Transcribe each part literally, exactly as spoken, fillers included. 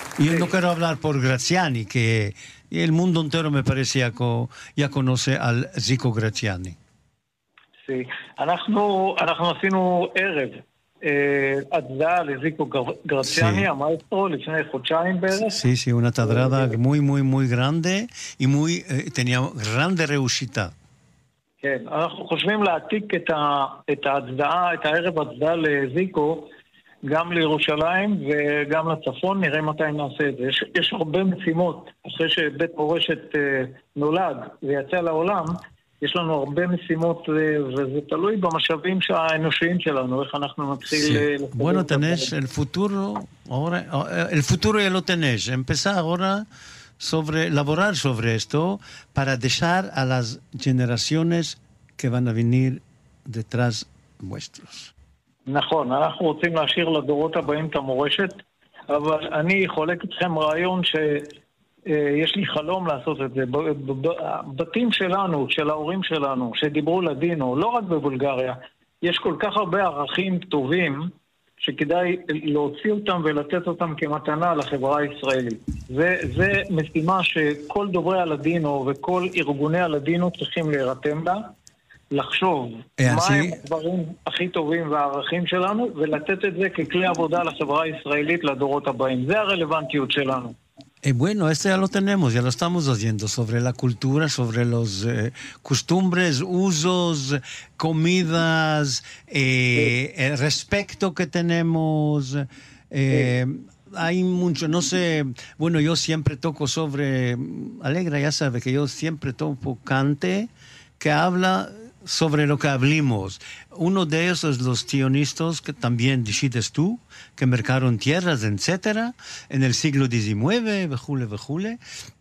Y yo no quiero hablar por Graziani, que el mundo entero me parece ya, co, ya conoce al Zico Graziani. Sí. אנחנו, אנחנו עשינו ערב הצדעה לזיקו גרציאני, המאסטרו, לפני חודשיים בערך. Sí, sí, una tadrada muy, muy, muy grande y muy, eh, tenía grande reushita. כן, אנחנו חושבים להעתיק את, ה, את ההצדעה, את הערב הצדעה לזיקו, גם לירושלים וגם לצפון, נראה מתי נעשה את זה. יש, יש הרבה משימות, אחרי שבית מורשת אה, נולד ויצא לעולם, יש לנו הרבה משימות, וזה תלוי במשאבים האנושיים שלנו, איך אנחנו נתחיל... Sí. Bueno, tenés el futuro, ahora, el futuro ya lo tenés. Empezar ahora sobre, elaborar sobre esto para dejar a las generaciones que van a venir detrás vuestros. נכון, אנחנו רוצים להשאיר לדורות הבאים את המורשת, אבל אני חולק אתכם רעיון ש... יש לי חלום לעשות את זה. בתים שלנו, של ההורים שלנו, שדיברו לדינו, לא רק בבולגריה, יש כל כך הרבה ערכים טובים, שכדאי להוציא אותם ולתת אותם כמתנה לחברה הישראלית. זה, זה משימה שכל דוברי הלדינו וכל ארגוני הלדינו צריכים להירתם לה, לחשוב מהם הדברים הכי טובים והערכים שלנו, ולתת את זה ככלי עבודה לחברה הישראלית לדורות הבאים. זה הרלוונטיות שלנו. Eh, bueno, esto ya lo tenemos, ya lo estamos haciendo, sobre la cultura, sobre los eh, costumbres, usos, comidas, eh, el respeto que tenemos. Eh, hay mucho, no sé, bueno, yo siempre toco sobre, Alegra ya sabe que yo siempre toco cante que habla sobre lo que hablamos. Uno de ellos es los sionistas, que también decides tú, que mercaron tierras, etcétera, en el siglo diecinueve, vejule, vejule.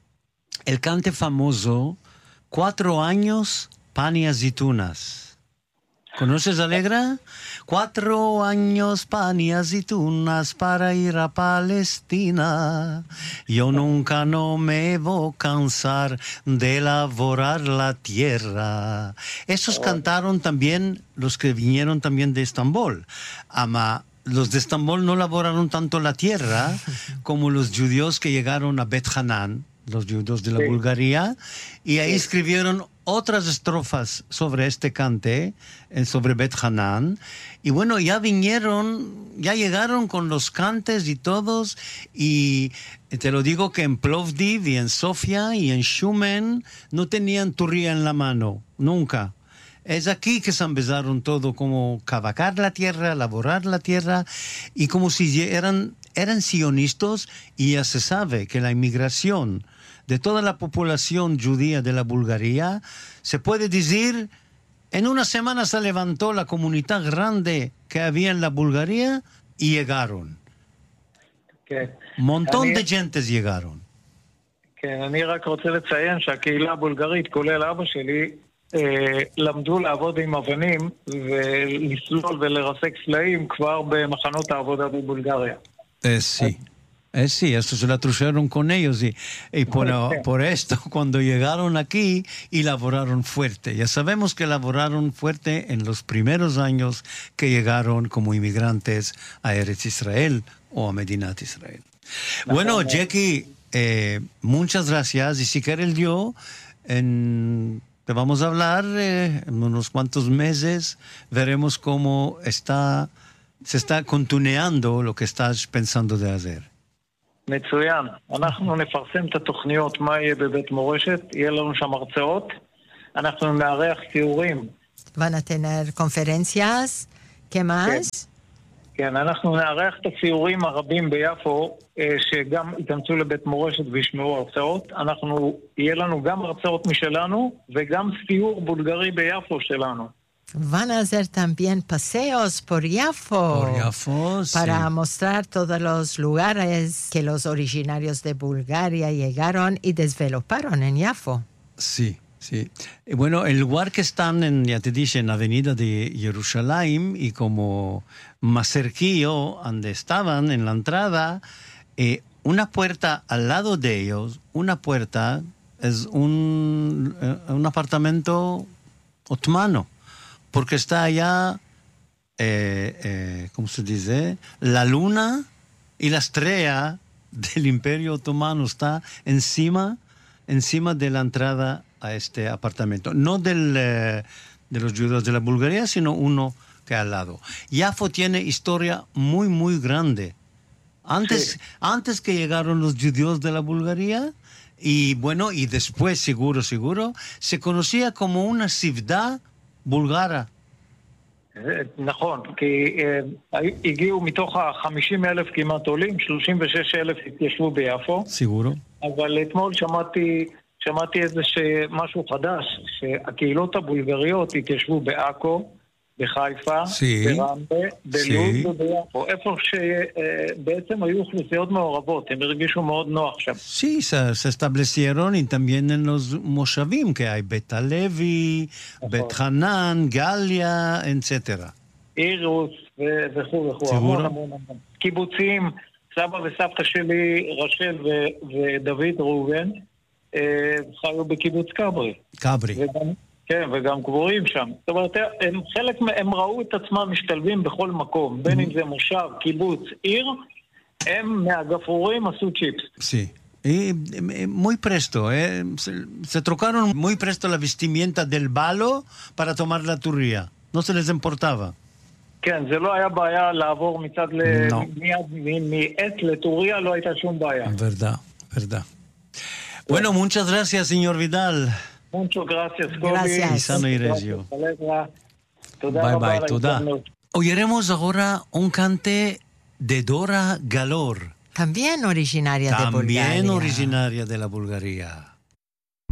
El cante famoso, cuatro años, pan y aceitunas. ¿Conoces, Alegra? Cuatro años, pan y aceitunas para ir a Palestina. Yo nunca no me voy a cansar de laborar la tierra. Esos cantaron también los que vinieron también de Estambul. Ama, los de Estambul no laboraron tanto la tierra como los judíos que llegaron a Bet Hanan, los judíos de la sí. Bulgaria, y ahí sí. escribieron otras estrofas sobre este cante, sobre Bet Hanan, y bueno, ya vinieron, ya llegaron con los cantes y todos, y te lo digo que en Plovdiv y en Sofía y en Shumen no tenían turría en la mano, nunca. Es aquí que se empezaron todo, como cavacar la tierra, laborar la tierra, y como si eran, eran sionistas, y ya se sabe que la inmigración de toda la población judía de la Bulgaria, se puede decir, en una semana se levantó la comunidad grande que había en la Bulgaria y llegaron. כן. montón אני... de gentes llegaron. כן, אני רק רוצה לציין שהקהילה הבולגרית, כולל אבא שלי, אה, למדו לעבוד עם אבנים ולסלול ולרסק סלעים כבר במחנות העבודה בבולגריה. Eh, sí. Eh, sí, esto se la trajeron con ellos y, y por, por esto cuando llegaron aquí y laboraron fuerte. Ya sabemos que laboraron fuerte en los primeros años que llegaron como inmigrantes a Eretz Israel o a Medinat Israel. Bueno, Jackie, eh, muchas gracias y si quiere el Dios, en, te vamos a hablar eh, en unos cuantos meses, veremos cómo está, se está continuando lo que estás pensando de hacer. מצוין. אנחנו נפרסם את התוכניות מה יהיה בבית מורשת, יהיה לנו שם הרצאות, אנחנו נארח סיורים. Van a tener conferencias, ¿qué más? כן, אנחנו נארח את הסיורים הרבים ביפו, שגם ייכנסו לבית מורשת וישמעו הרצאות. אנחנו, יהיה לנו גם הרצאות משלנו, וגם סיור בולגרי ביפו שלנו. Van a hacer también paseos por Yafo, por Yafo para sí. mostrar todos los lugares que los originarios de Bulgaria llegaron y desarrollaron en Yafo. Sí, sí. Bueno, el lugar que están en, ya te dije, en Avenida de Jerusalén y como más cerquillo donde estaban en la entrada, eh, una puerta al lado de ellos, una puerta es un, eh, un apartamento otomano. Porque está allá, eh, eh, ¿cómo se dice? La luna y la estrella del Imperio Otomano está encima, encima de la entrada a este apartamento. No del, eh, de los judíos de la Bulgaria, sino uno que al lado. Yafo tiene historia muy, muy grande. Antes, sí. antes que llegaron los judíos de la Bulgaria, y bueno, y después, seguro, seguro, se conocía como una ciudad בולגרה. נכון, כי הגיעו מתוך ה-חמישים אלף כמעט עולים, שלושים ושש אלף התיישבו ביפו. סיגורו. אבל אתמול שמעתי, שמעתי איזה משהו חדש, שהקהילות הבולגריות התיישבו בעכו, בחיפה, sí. ברמלה, בלוד sí. וביפו. איפה שבעצם היו אוכלוסיות מעורבות, הם הרגישו מאוד נוח שם. Sí, se, se establecieron y también en los moshavim, que hay Bet Halevi, Bet Hanan, Galia, etcétera. אירוס וכו' וכו'. המון המון המון. קיבוצים, סבא וסבתא שלי, רשל ודוד ראובן, חיו בקיבוץ קברי. קברי. כן, וגם קבורים שם. זאת אומרת, הם, חלק הם ראו את עצמם משתלבים בכל מקום, בין אם זה מושב, קיבוץ, עיר, הם מהגפרורים עשו צ'יפס. Sí. Y muy presto, eh, se, se trocaron muy presto la vestimenta del balo para tomar la turría. No se les importaba. כן, זה לא היה בעיה לעבור מצד ל... מעט לטוריה, לא הייתה שום בעיה. Verdad, verdad. Bueno, muchas gracias, señor Vidal. Muchas gracias, Gracias. Y sano y regio. Bye bye, toda. Oiremos ahora un cante de Dora Galor. También originaria de Bulgaria. También originaria de la Bulgaria.